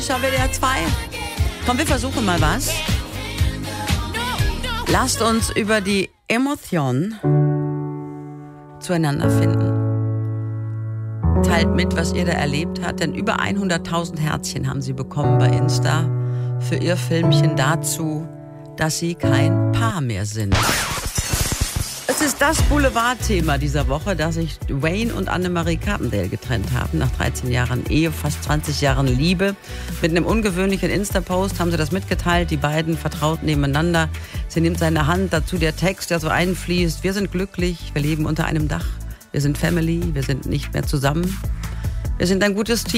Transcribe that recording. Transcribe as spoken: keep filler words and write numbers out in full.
Schau W D R zwei. Komm, wir versuchen mal was. Lasst uns über die Emotion zueinander finden. Teilt mit, was ihr da erlebt habt, denn über hunderttausend Herzchen haben sie bekommen bei Insta für ihr Filmchen dazu, dass sie kein Paar mehr sind. Es ist das Boulevardthema dieser Woche, dass sich Wayne und Annemarie Carpendale getrennt haben. Nach dreizehn Jahren Ehe, fast zwanzig Jahren Liebe. Mit einem ungewöhnlichen Insta-Post haben sie das mitgeteilt. Die beiden vertraut nebeneinander. Sie nimmt seine Hand, dazu der Text, der so einfließt. Wir sind glücklich, wir leben unter einem Dach. Wir sind Family, wir sind nicht mehr zusammen. Wir sind ein gutes Team.